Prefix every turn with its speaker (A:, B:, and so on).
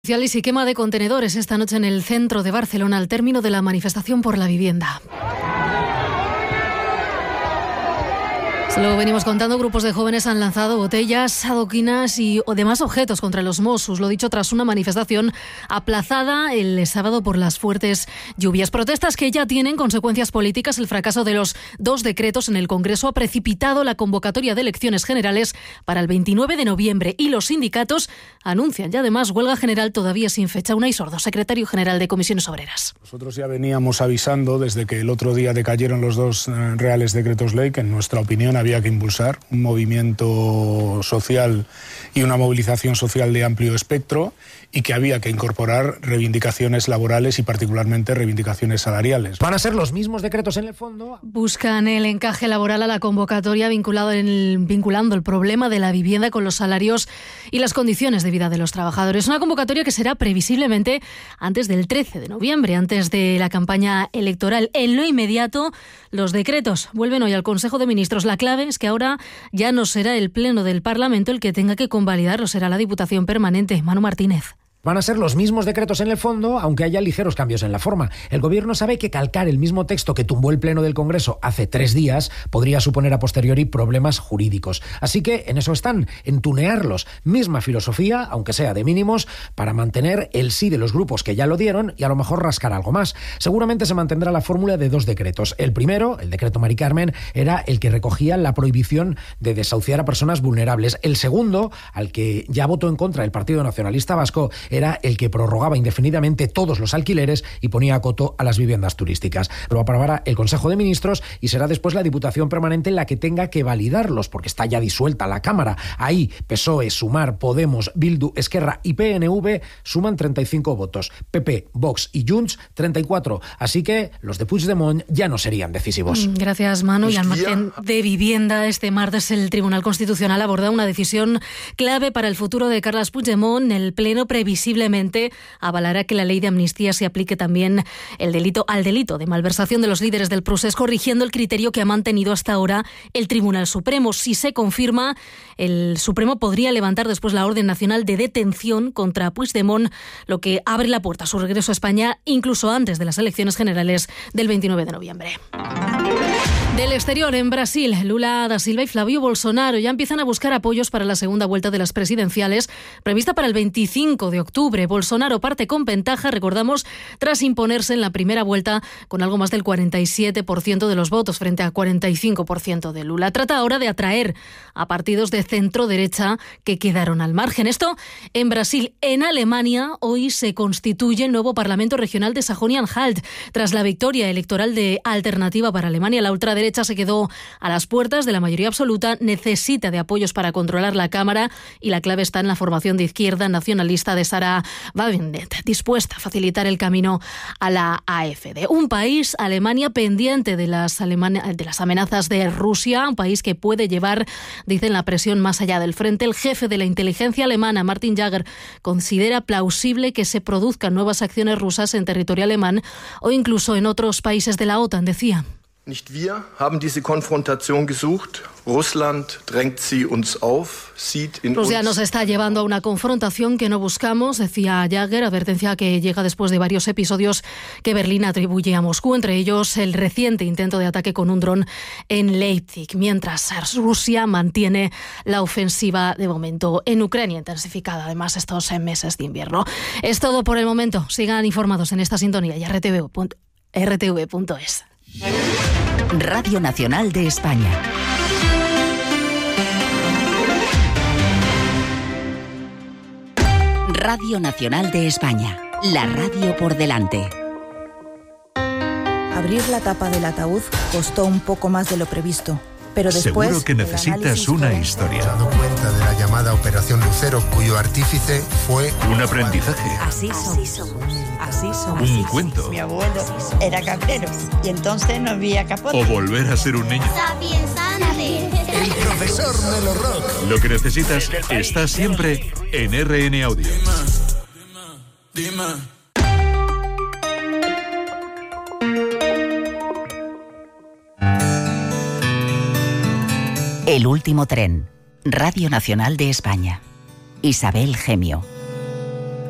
A: Y quema de contenedores esta noche en el centro de Barcelona al término de la manifestación por la vivienda. Se lo venimos contando, grupos de jóvenes han lanzado botellas, adoquinas y demás objetos contra los Mossos, lo dicho tras una manifestación aplazada el sábado por las fuertes lluvias. Protestas que ya tienen consecuencias políticas. El fracaso de los 2 decretos en el Congreso ha precipitado la convocatoria de elecciones generales para el 29 de noviembre y los sindicatos anuncian ya además huelga general todavía sin fecha. Unai Sordo, secretario general de Comisiones Obreras.
B: Nosotros ya veníamos avisando desde que el otro día decayeron los 2 reales decretos ley que en nuestra opinión había que impulsar un movimiento social y una movilización social de amplio espectro y que había que incorporar reivindicaciones laborales y particularmente reivindicaciones salariales.
C: ¿Van a ser los mismos decretos en el fondo?
A: Buscan el encaje laboral a la convocatoria vinculando el problema de la vivienda con los salarios y las condiciones de vida de los trabajadores. Una convocatoria que será previsiblemente antes del 13 de noviembre, antes de la campaña electoral. En lo inmediato, los decretos vuelven hoy al Consejo de Ministros. La clave es que ahora ya no será el Pleno del Parlamento el que tenga que convalidarlo, será la Diputación Permanente. Manu Martínez.
C: Van a ser los mismos decretos en el fondo, aunque haya ligeros cambios en la forma. El Gobierno sabe que calcar el mismo texto que tumbó el Pleno del Congreso hace 3 días podría suponer a posteriori problemas jurídicos. Así que en eso están, en tunearlos. Misma filosofía, aunque sea de mínimos, para mantener el sí de los grupos que ya lo dieron y a lo mejor rascar algo más. Seguramente se mantendrá la fórmula de 2 decretos. El primero, el decreto Mari Carmen, era el que recogía la prohibición de desahuciar a personas vulnerables. El segundo, al que ya votó en contra el Partido Nacionalista Vasco, era el que prorrogaba indefinidamente todos los alquileres y ponía a coto a las viviendas turísticas. Lo aprobará el Consejo de Ministros y será después la Diputación Permanente la que tenga que validarlos, porque está ya disuelta la Cámara. Ahí PSOE, Sumar, Podemos, Bildu, Esquerra y PNV suman 35 votos. PP, Vox y Junts 34. Así que los de Puigdemont ya no serían decisivos.
A: Gracias, Manu. Y al margen de vivienda, este martes el Tribunal Constitucional aborda una decisión clave para el futuro de Carles Puigdemont. El Pleno previsiblemente avalará que la ley de amnistía se aplique también al delito de malversación de los líderes del Procés, corrigiendo el criterio que ha mantenido hasta ahora el Tribunal Supremo. Si se confirma, el Supremo podría levantar después la orden nacional de detención contra Puigdemont, lo que abre la puerta a su regreso a España incluso antes de las elecciones generales del 29 de noviembre. Del exterior, en Brasil, Lula da Silva y Flavio Bolsonaro ya empiezan a buscar apoyos para la segunda vuelta de las presidenciales, prevista para el 25 de octubre. Bolsonaro parte con ventaja, recordamos, tras imponerse en la primera vuelta con algo más del 47% de los votos frente a 45% de Lula. Trata ahora de atraer a partidos de centro-derecha que quedaron al margen. Esto en Brasil. En Alemania, hoy se constituye el nuevo Parlamento Regional de Sajonia-Anhalt. Tras la victoria electoral de Alternativa para Alemania, la ultraderecha se quedó a las puertas de la mayoría absoluta, necesita de apoyos para controlar la Cámara y la clave está en la formación de izquierda nacionalista de Sarah Wagenknecht, dispuesta a facilitar el camino a la AfD. Un país, Alemania, pendiente de las amenazas de Rusia, un país que puede llevar, dicen, la presión más allá del frente. El jefe de la inteligencia alemana, Martin Jager, considera plausible que se produzcan nuevas acciones rusas en territorio alemán o incluso en otros países de la OTAN, decía.
D: Nicht wir haben diese Konfrontation gesucht. Russland drängt sie uns auf, sieht in
A: Rusia
D: uns.
A: nos está llevando a una confrontación que no buscamos, decía Jager, advertencia que llega después de varios episodios que Berlín atribuye a Moscú, entre ellos el reciente intento de ataque con un dron en Leipzig, mientras Rusia mantiene la ofensiva de momento en Ucrania, intensificada además estos meses de invierno. Es todo por el momento. Sigan informados en esta sintonía y rtv.es.
E: Radio Nacional de España. Radio Nacional de España. La radio por delante.
F: Abrir la tapa del ataúd costó un poco más de lo previsto. Pero después,
G: seguro que necesitas una historia.
H: Dado cuenta de la llamada Operación Lucero, cuyo artífice fue
G: Un aprendizaje.
E: Así somos.
G: Un cuento.
I: Mi abuelo era cabrero y entonces no había capote.
G: O volver a ser un niño.
H: el profesor Melo Rock.
G: Lo que necesitas está siempre en RN Audio.
E: El último tren. Radio Nacional de España. Isabel Gemio.